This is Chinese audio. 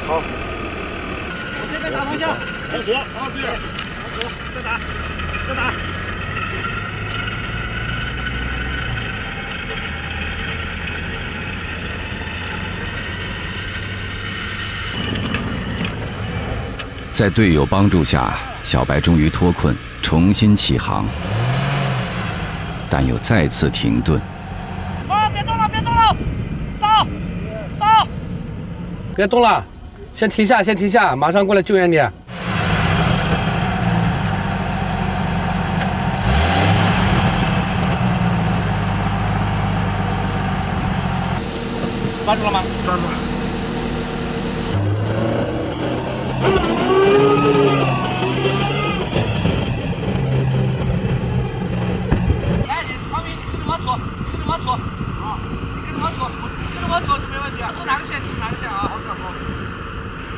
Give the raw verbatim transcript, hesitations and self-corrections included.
好。 我这边打方向。往左，啊对，往左，再打，再打。 在队友帮助下，小白终于脱困，重新起航，但又再次停顿。 啊！别动了，别动了，到，到， 别动了，先停下，先停下，马上过来救援你。 抓住了吗？ 抓住了。